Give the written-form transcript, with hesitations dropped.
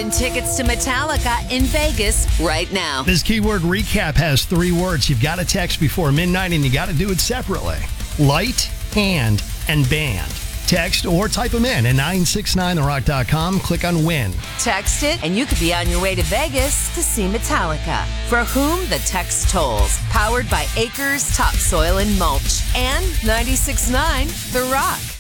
Win tickets to Metallica in Vegas right now. This keyword recap has 3 words. You've got to text before midnight, and you got to do it separately. Light, hand, and band. Text or type them in at 969therock.com. Click on Win. Text it, and you could be on your way to Vegas to see Metallica. For whom the text tolls. Powered by Acres Topsoil and Mulch. And 96.9 The Rock.